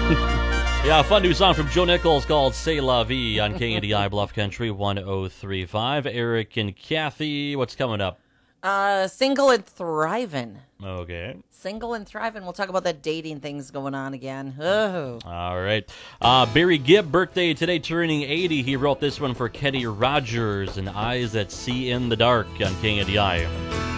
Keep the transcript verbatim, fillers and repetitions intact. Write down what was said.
Yeah, a fun new song from Joe Nichols called C'est La Vie on K N D I Bluff Country one oh three point five. Eric and Kathy, what's coming up? Uh, single and thriving. Okay. Single and thriving. We'll talk about that dating things going on again. Oh. All right. Uh, Barry Gibb, birthday today, turning eighty. He wrote this one for Kenny Rogers and Eyes That See in the Dark on K N D I.